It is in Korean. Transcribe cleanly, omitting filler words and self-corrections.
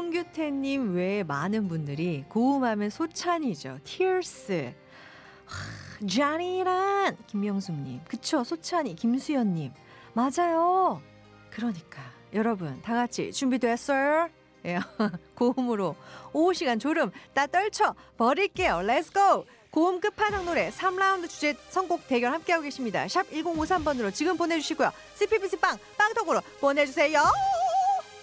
홍규태님 외에 많은 분들이 고음하면 소찬이죠. Tears. 쟈니란 김명숙님. 그쵸, 소찬이. 김수연님. 맞아요. 그러니까 여러분 다 같이 준비됐어요? 예, 고음으로 5시간 졸음 다 떨쳐 버릴게요. 렛츠고! 고음 끝판왕 노래 3라운드 주제 선곡 대결 함께하고 계십니다. 샵 1053번으로 지금 보내주시고요. CPBC 빵톡으로 보내주세요.